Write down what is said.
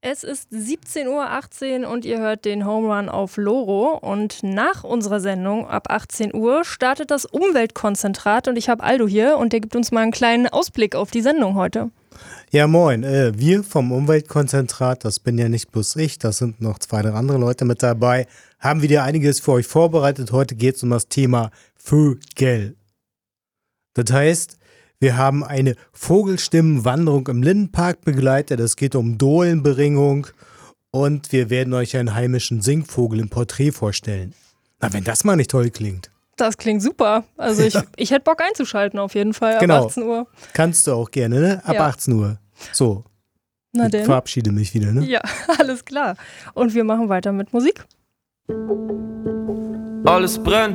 Es ist 17:18 Uhr und ihr hört den Home Run auf Loro. Und nach unserer Sendung ab 18 Uhr startet das Umweltkonzentrat und ich habe Aldo hier und der gibt uns mal einen kleinen Ausblick auf die Sendung heute. Ja, moin. Wir vom Umweltkonzentrat, das bin ja nicht bloß ich, das sind noch 2, 3 andere Leute mit dabei, haben wieder einiges für euch vorbereitet. Heute geht es um das Thema Vögel. Das heißt, wir haben eine Vogelstimmenwanderung im Lindenpark begleitet. Es geht um Dohlenberingung und wir werden euch einen heimischen Singvogel im Porträt vorstellen. Na, wenn das mal nicht toll klingt. Das klingt super. Also ich hätte Bock einzuschalten auf jeden Fall ab Genau. 18 Uhr. Kannst du auch gerne, ne? Ab Ja. 18 Uhr. So, Na ich denn. verabschiede mich wieder, ne? Ja, alles klar. Und wir machen weiter mit Musik. Alles brennt.